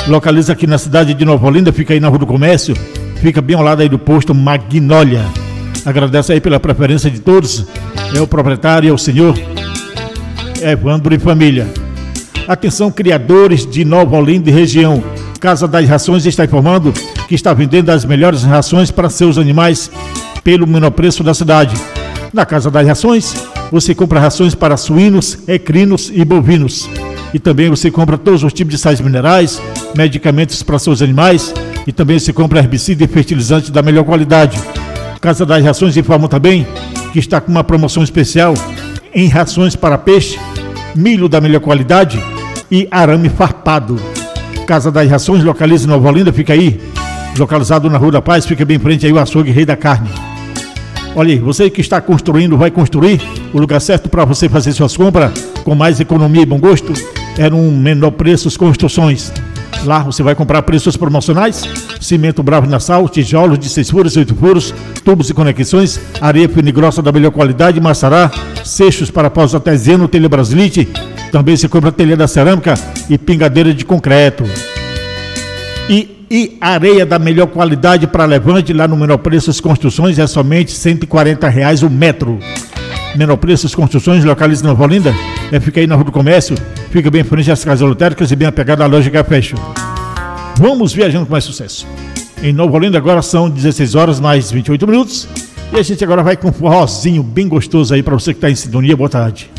localiza aqui na cidade de Nova Olinda, fica aí na Rua do Comércio, fica bem ao lado aí do posto Magnólia. Agradece aí pela preferência de todos, é o proprietário, é o senhor Evandro e família. Atenção, criadores de Nova Olinda e região, Casa das Rações está informando que está vendendo as melhores rações para seus animais pelo menor preço da cidade. Na Casa das Rações, você compra rações para suínos, equinos e bovinos. E também você compra todos os tipos de sais minerais, medicamentos para seus animais e também você compra herbicida e fertilizante da melhor qualidade. Casa das Rações informa também que está com uma promoção especial em rações para peixe, milho da melhor qualidade e arame farpado. Casa das Rações localiza em Nova Olinda, fica aí, localizado na Rua da Paz, fica bem em frente aí o açougue Rei da Carne. Olha aí, você que está construindo, vai construir, o lugar certo para você fazer suas compras com mais economia e bom gosto é no menor preços construções. Lá você vai comprar preços promocionais, cimento Bravo Nassau, tijolos de 6 furos e 8 furos, tubos e conexões, areia fina e grossa da melhor qualidade, maçará, seixos para pós artesiano, telha brasilite, também se compra telha da cerâmica e pingadeira de concreto. E areia da melhor qualidade para levante, lá no Menor Preços Construções é somente R$140 o metro. Menor Preços Construções, localiza em Nova Olinda, fica aí na Rua do Comércio, fica bem em frente às casas lotéricas e bem apegada à loja Café. Vamos viajando com mais sucesso. Em Nova Olinda agora são 16 horas mais 28 minutos e a gente agora vai com um forrozinho bem gostoso aí para você que está em sintonia. Boa tarde.